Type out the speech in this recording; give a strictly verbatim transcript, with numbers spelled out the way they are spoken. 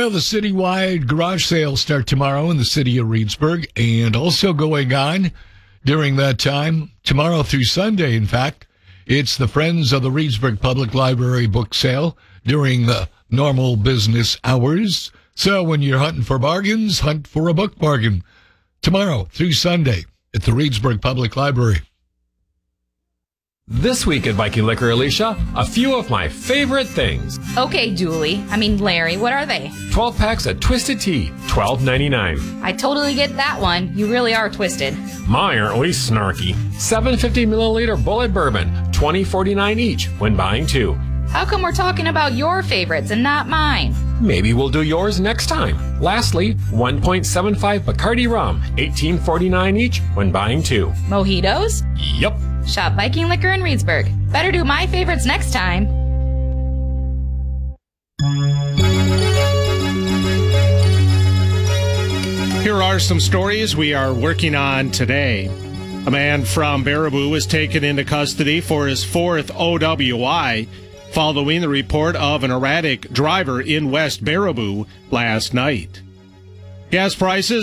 Well, the citywide garage sales start tomorrow in the city of Reedsburg, and also going on during that time, tomorrow through Sunday, in fact, it's the Friends of the Reedsburg Public Library book sale during the normal business hours. So when you're hunting for bargains, hunt for a book bargain. Tomorrow through Sunday at the Reedsburg Public Library. This week at Viking Liquor, Alicia, a few of my favorite things. Okay, Julie. I mean, Larry, what are they? twelve packs of Twisted Tea, twelve ninety-nine. I totally get that one. You really are twisted. My, aren't we snarky? seven hundred fifty milliliter Bullet Bourbon, twenty forty-nine each when buying two. How come we're talking about your favorites and not mine? Maybe we'll do yours next time. Lastly, one point seven five Bacardi Rum, eighteen forty-nine each when buying two. Mojitos? Yup. Shop Viking Liquor in Reedsburg. Better do my favorites next time. Here are some stories we are working on today. A man from Baraboo was taken into custody for his fourth O W I following the report of an erratic driver in West Baraboo last night. Gas prices